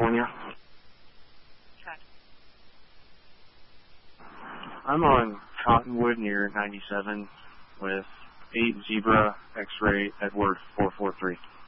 California. Okay. I'm on Cottonwood near 97 with 8 Zebra X-Ray Edward 443.